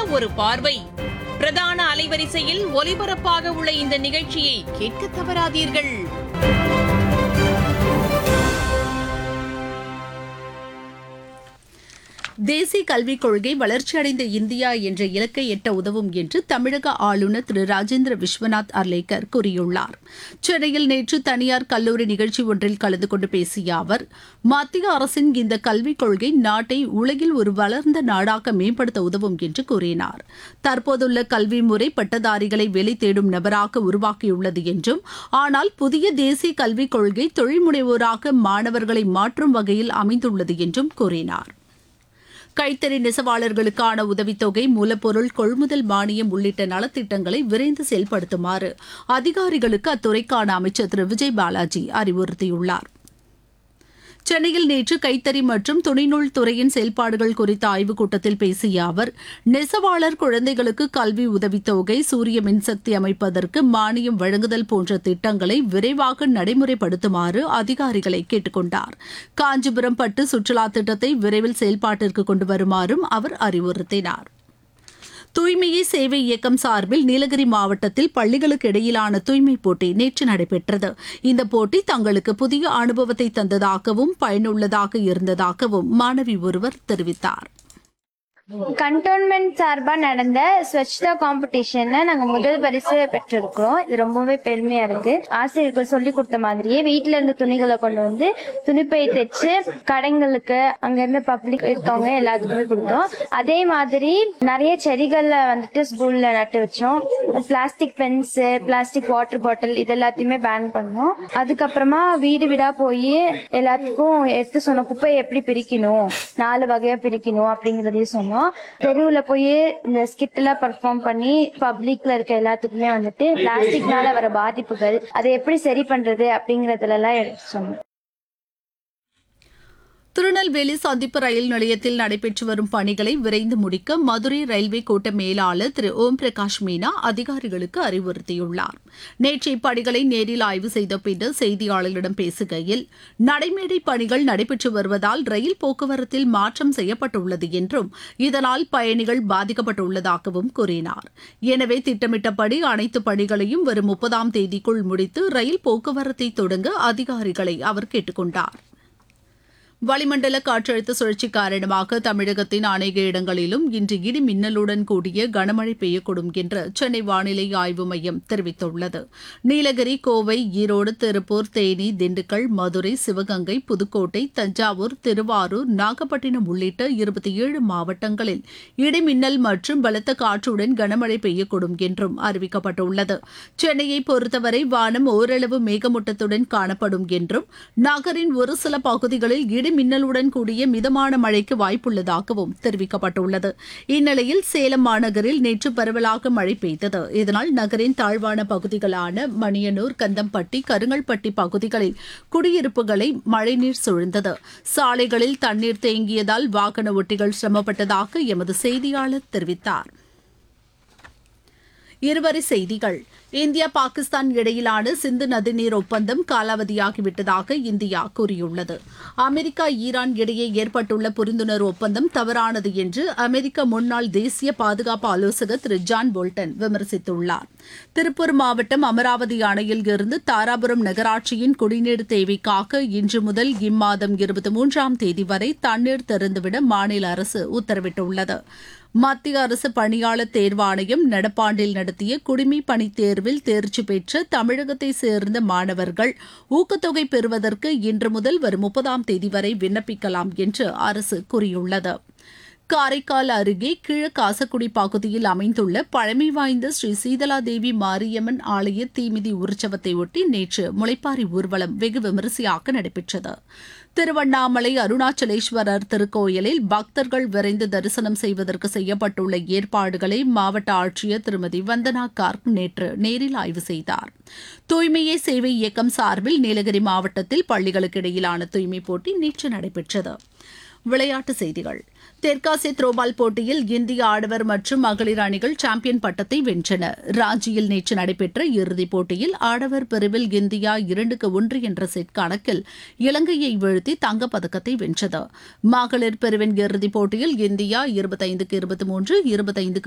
ஒரு பார்வை. பிரதான அலைவரிசையில் ஒலிபரப்பாக உள்ள இந்த நிகழ்ச்சியை கேட்க தவறாதீர்கள். தேசிய கல்விக் கொள்கை வளர்ச்சியடைந்த இந்தியா என்ற இலக்கை எட்ட உதவும் என்று தமிழக ஆளுநர் திரு ராஜேந்திர விஸ்வநாத் அர்லேக்கர் கூறியுள்ளார். சென்னையில் நேற்று தனியார் கல்லூரி நிகழ்ச்சி ஒன்றில் கலந்து கொண்டு பேசிய அவர், மத்திய அரசின் இந்த கல்விக் கொள்கை நாட்டை உலகில் ஒரு வளர்ந்த நாடாக மேம்படுத்த உதவும் என்று கூறினார். தற்போதுள்ள கல்வி முறை பட்டதாரிகளை வேலை தேடும் நபராக உருவாக்கியுள்ளது என்றும், ஆனால் புதிய தேசிய கல்விக் கொள்கை தொழில்முனைவோராக மாணவர்களை மாற்றும் வகையில் அமைந்துள்ளது என்றும் கூறினார். கைத்தறி நெசவாளர்களுக்கான உதவித்தொகை, மூலப்பொருள் கொள்முதல் மானியம் உள்ளிட்ட நலத்திட்டங்களை விரைந்து செயல்படுத்துமாறு அதிகாரிகளுக்கு அத்துறைக்கான அமைச்சர் திரு விஜய் பாலாஜி அறிவுறுத்தியுள்ளார். சென்னையில் நேற்று கைத்தறி மற்றும் துணிநூல் துறையின் செயல்பாடுகள் குறித்த ஆய்வுக் கூட்டத்தில் பேசிய அவர், நெசவாளர் குழந்தைகளுக்கு கல்வி உதவித்தொகை, சூரிய மின்சக்தி அமைப்பதற்கு மானியம் வழங்குதல் போன்ற திட்டங்களை விரைவாக நடைமுறைப்படுத்துமாறு அதிகாரிகளை கேட்டுக் கொண்டார். காஞ்சிபுரம் பட்டு சுற்றுலா திட்டத்தை விரைவில் செயல்பாட்டிற்கு கொண்டு வருமாறும் அவர் அறிவுறுத்தினார். தூய்மையே சேவை இயக்கம் சார்பில் நீலகிரி மாவட்டத்தில் பள்ளிகளுக்கு இடையிலான தூய்மை போட்டி நேற்று நடைபெற்றது. இந்த போட்டி தங்களுக்கு புதிய அனுபவத்தை தந்ததாகவும் பயனுள்ளதாக இருந்ததாகவும் மாணவி ஒருவர் தெரிவித்தார். கண்டோன்மெண்ட் சார்பா நடந்த ஸ்வச்தா காம்படிஷன்ல நாங்க முதல் பரிசு பெற்றிருக்கிறோம். இது ரொம்பவே பெருமையா இருக்கு. ஆசிரியர்கள் சொல்லி கொடுத்த மாதிரியே வீட்டுல இருந்து துணிகளை கொண்டு வந்து துணிப்பை தைச்சு கடைங்களுக்கு அங்க இருந்து பப்ளிக் இருக்கவங்க எல்லாத்துக்குமே கொடுத்தோம். அதே மாதிரி நிறைய செடிகள்ல வந்துட்டு ஸ்கூல்ல நட்டு வச்சோம். Plastic Benz, plastic water bottle இது எல்லாத்தையுமே பேன் பண்ணோம். அதுக்கப்புறமா வீடு வீடா போய் எல்லாத்துக்கும் எடுத்து சொன்னோம், குப்பையை எப்படி பிரிக்கணும், 4 வகையா பிரிக்கணும் அப்படிங்கறதையும் சொன்னோம். தெருவுல போய் இந்த ஸ்கிட் எல்லாம் பெர்ஃபார்ம் பண்ணி பப்ளிக்ல இருக்க எல்லாத்துக்குமே வந்துட்டு பிளாஸ்டிக்னால வர பாதிப்புகள் அதை எப்படி சரி பண்றது அப்படிங்கறதுல எல்லாம் எடுத்து சொன்னோம். திருநெல்வேலி சந்திப்பு ரயில் நிலையத்தில் நடைபெற்று வரும் பணிகளை விரைந்து முடிக்க மதுரை ரயில்வே கோட்ட மேலாளர் திரு ஓம் பிரகாஷ் மீனா அதிகாரிகளுக்கு அறிவுறுத்தியுள்ளார். நேற்று இப்பணிகளை நேரில் ஆய்வு செய்த பின்னர் செய்தியாளர்களிடம் பேசுகையில், நடைமேடை பணிகள் நடைபெற்று வருவதால் ரயில் போக்குவரத்தில் மாற்றம் செய்யப்பட்டுள்ளது என்றும், இதனால் பயணிகள் பாதிக்கப்பட்டுள்ளதாகவும் கூறினார். எனவே திட்டமிட்டபடி அனைத்து பணிகளையும் வரும் 30ஆம் தேதிக்குள் முடித்து ரயில் போக்குவரத்தை தொடங்க அதிகாரிகளை அவர் கேட்டுக் கொண்டார். வளிமண்டல காற்றழுத்த சுழற்சி காரணமாக தமிழகத்தின் அநேக இடங்களிலும் இன்று இடி மின்னலுடன் கூடிய கனமழை பெய்யக்கூடும் என்று சென்னை வானிலை ஆய்வு மையம் தெரிவித்துள்ளது. நீலகிரி, கோவை, ஈரோடு, திருப்பூர், தேனி, திண்டுக்கல், மதுரை, சிவகங்கை, புதுக்கோட்டை, தஞ்சாவூர், திருவாரூர், நாகப்பட்டினம் உள்ளிட்ட 27 மாவட்டங்களில் இடி மின்னல் மற்றும் பலத்த காற்றுடன் கனமழை பெய்யக்கூடும் என்றும் அறிவிக்கப்பட்டுள்ளது. சென்னையை பொறுத்தவரை வானம் ஓரளவு மேகமூட்டத்துடன் காணப்படும் என்றும், நகரின் ஒரு சில பகுதிகளில் இடி மின்னலுடன் கூடிய மிதமான மழைக்கு வாய்ப்புள்ளதாகவும் தெரிவிக்கப்பட்டுள்ளது. இந்நிலையில் சேலம் மாநகரில் நேற்று பரவலாக மழை பெய்தது. இதனால் நகரின் தாழ்வான பகுதிகளான மணியனூர், கந்தம்பட்டி, கருங்கல்பட்டி பகுதிகளில் குடியிருப்புகளை மழைநீர் சூழ்ந்தது. சாலைகளில் தண்ணீர் தேங்கியதால் வாகன ஓட்டிகள் சிரமப்பட்டதாக எமது செய்தியாளர் தெரிவித்தார். இருவரி செய்திகள். இந்தியா பாகிஸ்தான் இடையிலான சிந்து நதிநீர் ஒப்பந்தம் காலாவதியாகிவிட்டதாக இந்தியா கூறியுள்ளது. அமெரிக்கா, ஈரான் இடையே ஏற்பட்டுள்ள புரிந்துணர்வு ஒப்பந்தம் தவறானது என்று அமெரிக்க முன்னாள் தேசிய பாதுகாப்பு ஆலோசகர் திரு ஜான் போல்டன் விமர்சித்துள்ளார். திருப்பூர் மாவட்டம் அமராவதி அணையில் இருந்து தாராபுரம் நகராட்சியின் குடிநீர் தேவைக்காக இன்று முதல் இம்மாதம் 23ஆம் தேதி வரை தண்ணீர் திறந்துவிட மாநில அரசு உத்தரவிட்டுள்ளது. மத்திய அரசு பணியாளர் தேர்வாணையம் நடப்பாண்டில் நடத்திய குடிமைப் பணித் தேர்வில் தேர்ச்சி பெற்ற தமிழகத்தைச் சேர்ந்த மாணவர்கள் ஊக்கத்தொகை பெறுவதற்கு இன்று முதல் வரும் 30ஆம் தேதி வரை விண்ணப்பிக்கலாம் என்று அரசு கூறியுள்ளது. காரைக்கால் அருகே கிழக்காசக்குடி பகுதியில் அமைந்துள்ள பழமை வாய்ந்த ஸ்ரீ சீதலாதேவி மாரியம்மன் ஆலய தீமிதி உற்சவத்தை ஒட்டி நேற்று முளைப்பாரி ஊர்வலம் வெகு விமரிசையாக நடைபெற்றது. திருவண்ணாமலை அருணாச்சலேஸ்வரர் திருக்கோயிலில் பக்தர்கள் விரைந்து தரிசனம் செய்வதற்கு செய்யப்பட்டுள்ள ஏற்பாடுகளை மாவட்ட ஆட்சியர் திருமதி வந்தனா கார்க் நேற்று நேரில் ஆய்வு செய்தார். தூய்மையே சேவை இயக்கம் சார்பில் நீலகிரி மாவட்டத்தில் பள்ளிகளுக்கு இடையிலான தூய்மைப் போட்டி நேற்று நடைபெற்றது. விளையாட்டுச் செய்திகள். தெற்காசிய த்ரோபால் போட்டியில் இந்திய ஆடவர் மற்றும் மகளிர் அணிகள் சாம்பியன் பட்டத்தை வென்றன. ராஞ்சியில் நேற்று நடைபெற்ற இறுதிப் போட்டியில் ஆடவர் பிரிவில் இந்தியா 2-1 என்ற செட் கணக்கில் இலங்கையை வீழ்த்தி தங்கப்பதக்கத்தை வென்றது. மகளிர் பிரிவின் இறுதிப் போட்டியில் இந்தியா 25-23, 25